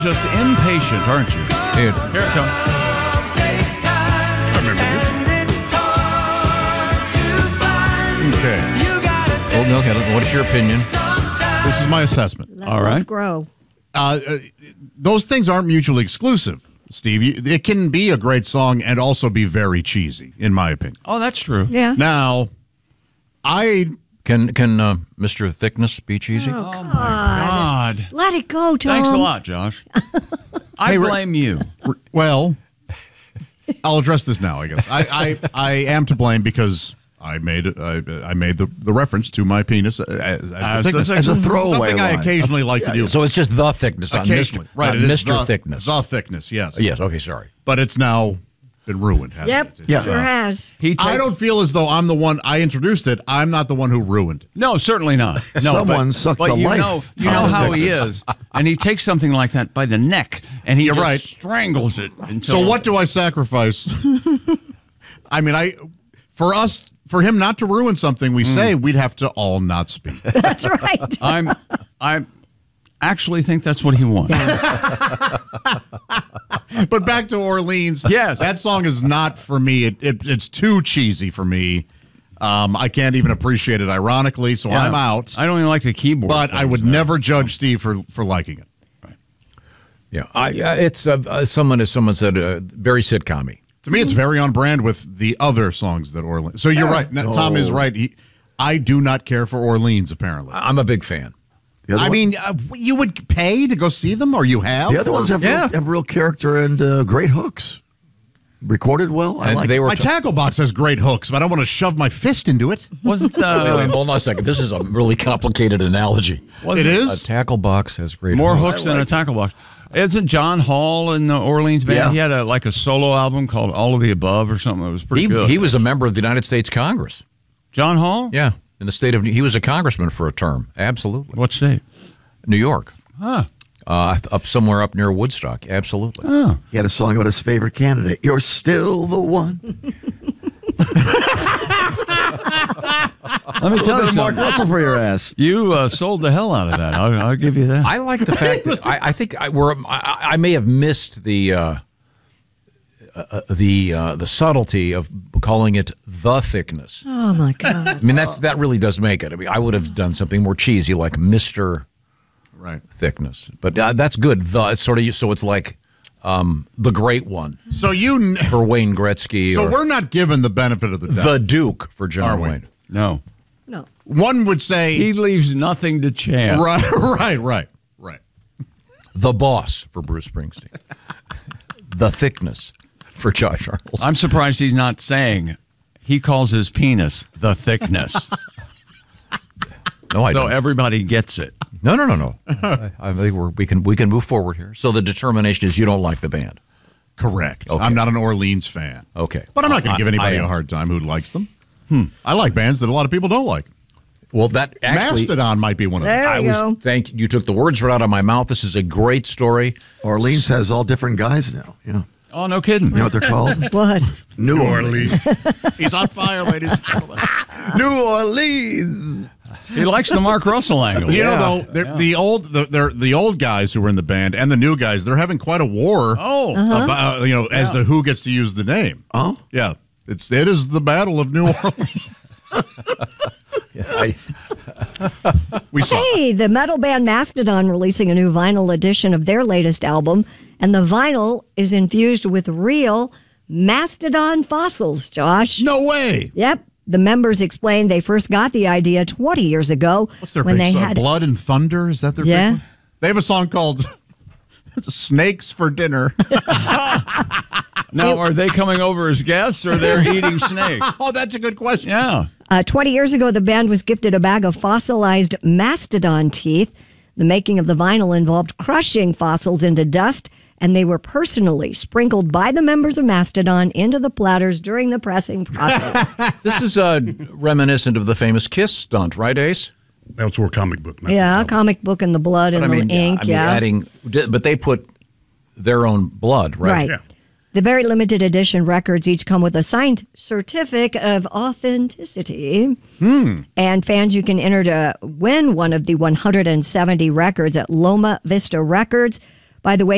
Just impatient, aren't you? Here it comes. I remember this. Okay. Old Milk, what's your opinion? This is my assessment. Let All right. love grow. Those things aren't mutually exclusive, Steve. It can be a great song and also be very cheesy, in my opinion. Oh, that's true. Yeah. Now, Can Mr. Thickness be cheesy? Oh, God. Let it go, Tom. Thanks a lot, Josh. I blame you. well, I'll address this now, I guess. I am to blame because I made the reference to my penis as the thickness. As a throwaway Something I line. occasionally like to do. So it's just the thickness, not Occasionally. Mr. Right, not it is Mr. Thickness. The thickness, yes. Yes, okay, sorry. But it's now been ruined, hasn't Yep. it? Yeah. Sure has. I don't feel as though I'm the one, I introduced it. I'm not the one who ruined it. No, certainly not. No, Someone sucked the you life You out know of how he Thickness. is, and he takes something like that by the neck, and he You're just right. strangles it. Until So what do I sacrifice? I mean, for him not to ruin something we say, we'd have to all not speak. That's right. I actually think that's what he wants. But back to Orleans. Yes. That song is not for me. It's too cheesy for me. I can't even appreciate it ironically, so Yeah. I'm out. I don't even like the keyboard. But I would never judge Steve for liking it. Yeah, it's someone said very sitcom-y. To me, it's very on brand with the other songs that Orleans. So you're right. Tom is right. I do not care for Orleans, apparently. I'm a big fan. The other I one- mean, you would pay to go see them, or you have? the other ones have, have real character and great hooks. Recorded well. I And like they it. were My tackle box has great hooks, but I want to shove my fist into it. Wasn't Wait, hold on a second. This is a really complicated analogy. It is? A tackle box has great more hooks. hooks than a tackle box? Isn't John Hall in the Orleans band? Yeah. He had a solo album called All of the Above or something. It was pretty good. He was a member of the United States Congress. John Hall? Yeah, in the state of he was a congressman for a term. Absolutely. What state? New York. Huh. Up somewhere up near Woodstock. Absolutely. Oh. He had a song about his favorite candidate. You're still the one. Let me tell you Mark something. Russell for your ass. You sold the hell out of that. I'll give you that. I like the fact that I think I may have missed the subtlety of calling it the thickness. Oh, my God. I mean, that really does make it. I mean, I would have done something more cheesy like Mr. Right. Thickness, but that's good. It's sort of so it's like the Great One So you. for Wayne Gretzky. So or we're not given the benefit of the doubt. the Duke for Are John we? Wayne. No. No. One would say. He leaves nothing to chance. Right. The Boss for Bruce Springsteen. The Thickness for Josh Arnold. I'm surprised he's not saying he calls his penis the thickness. No, I So don't. everybody gets it. No. I think we can move forward here. So the determination is you don't like the band. Correct. Okay. I'm not an Orleans fan. Okay. But I'm not going to give anybody I am. a hard time who likes them. I like bands that a lot of people don't like. Well, that actually. Mastodon might be one of them. There you go. Thank you. Took the words right out of my mouth. This is a great story. Orleans has all different guys now. Yeah. Oh, no kidding. You know what they're called? What? New Orleans. He's on fire, ladies and gentlemen. New Orleans. He likes the Mark Russell angle. You know, though, the old guys who were in the band and the new guys, they're having quite a war. Oh. About, as to who gets to use the name. Oh? Yeah, it is the Battle of New Orleans. We saw. Hey, the metal band Mastodon releasing a new vinyl edition of their latest album, and the vinyl is infused with real mastodon fossils, Josh. No way. Yep. The members explained they first got the idea 20 years ago. What's their when big they song? had Blood and Thunder? Is that their Yeah. big one? They have a song called Snakes for Dinner. Now, are they coming over as guests or they're eating snakes? Oh, that's a good question. Yeah. 20 years ago, the band was gifted a bag of fossilized mastodon teeth. The making of the vinyl involved crushing fossils into dust, and they were personally sprinkled by the members of Mastodon into the platters during the pressing process. This is reminiscent of the famous Kiss stunt, right, Ace? That's our comic book. Yeah, comic book and the blood and the ink. But they put their own blood, right? Right. Yeah. The very limited edition records each come with a signed certificate of authenticity. And fans, you can enter to win one of the 170 records at Loma Vista Records. By the way,